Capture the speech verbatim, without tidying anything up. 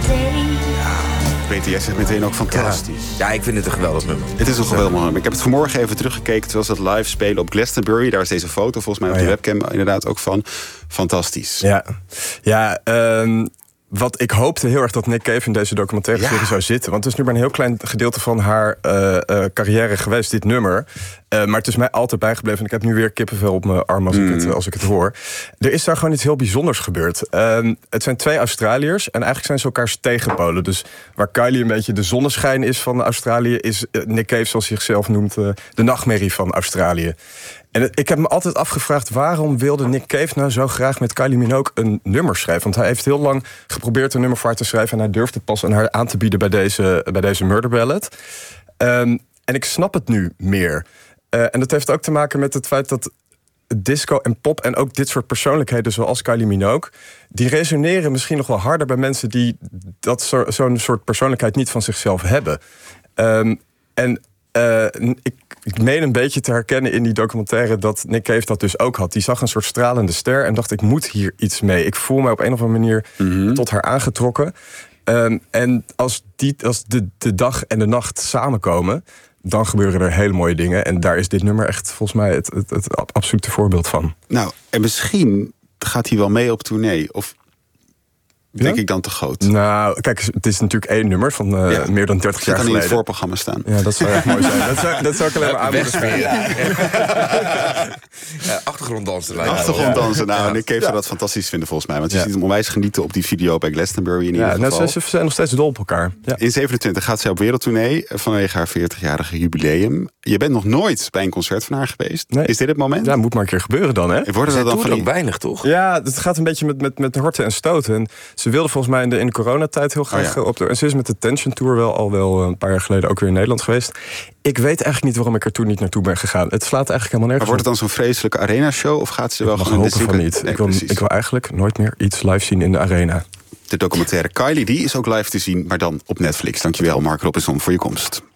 Peter, jij zegt meteen ook fantastisch. Ja, ja, ik vind het een geweldig nummer. Het is een geweldig nummer. Ik heb het vanmorgen even teruggekeken terwijl ze het live spelen op Glastonbury. Daar is deze foto volgens mij op oh, de ja. webcam inderdaad ook van. Fantastisch. Ja, ja um, wat ik hoopte heel erg dat Nick Cave in deze documentaire ja. serie zou zitten. Want het is nu maar een heel klein gedeelte van haar uh, uh, carrière geweest, dit nummer. Uh, maar het is mij altijd bijgebleven. En ik heb nu weer kippenvel op mijn arm als, mm. ik, het, als ik het hoor. Er is daar gewoon iets heel bijzonders gebeurd. Uh, het zijn twee Australiërs en eigenlijk zijn ze elkaars tegenpolen. Dus waar Kylie een beetje de zonneschijn is van Australië, is Nick Cave, zoals hij zichzelf noemt, uh, de nachtmerrie van Australië. En ik heb me altijd afgevraagd, waarom wilde Nick Cave nou zo graag met Kylie Minogue een nummer schrijven? Want hij heeft heel lang geprobeerd een nummer voor haar te schrijven en hij durfde pas aan haar aan te bieden bij deze, bij deze Murder Ballad. Um, en ik snap het nu meer. Uh, en dat heeft ook te maken met het feit dat disco en pop en ook dit soort persoonlijkheden zoals Kylie Minogue, die resoneren misschien nog wel harder bij mensen die dat zo, zo'n soort persoonlijkheid niet van zichzelf hebben. Um, en uh, ik, ik meen een beetje te herkennen in die documentaire dat Nick Cave dat dus ook had. Die zag een soort stralende ster en dacht, ik moet hier iets mee. Ik voel me op een of andere manier mm-hmm. tot haar aangetrokken. Um, en als, die, als de, de dag en de nacht samenkomen, dan gebeuren er hele mooie dingen. En daar is dit nummer echt volgens mij het, het, het absolute voorbeeld van. Nou, en misschien gaat hij wel mee op tournee. Of denk ja? ik dan te groot? Nou, kijk, het is natuurlijk één nummer van uh, ja. meer dan dertig jaar geleden. Zit dan in het voorprogramma staan. Ja, dat zou echt mooi zijn. Dat zou, dat zou ik alleen maar aanmoedigen. Ja. ja, achtergronddansen. Achtergronddansen. Nou, ja. en ik Cave zou dat fantastisch vinden volgens mij. Want je ja. ziet hem onwijs genieten op die video bij Glastonbury in ieder ja, geval. Nou, ze zijn nog steeds dol op elkaar. Ja. In zevenentwintig gaat zij op wereldtournee vanwege haar veertigjarige jubileum. Je bent nog nooit bij een concert van haar geweest. Nee. Is dit het moment? Ja, moet maar een keer gebeuren dan, hè? Worden ze dat dan van die... ook weinig, toch? Ja, het gaat een beetje met, met, met horten en stoten. En ze wilde volgens mij in de, in de coronatijd heel graag oh ja. op de... En ze is met de Tension Tour wel al wel een paar jaar geleden ook weer in Nederland geweest. Ik weet eigenlijk niet waarom ik er toen niet naartoe ben gegaan. Het slaat eigenlijk helemaal nergens. Maar wordt het dan zo'n vreselijke arena-show? Of gaat ze wel gewoon... Ik hopen van niet. Nee, ik, wil, ik wil eigenlijk nooit meer iets live zien in de arena. De documentaire Kylie, die is ook live te zien, maar dan op Netflix. Dankjewel, Mark Robinson, voor je komst.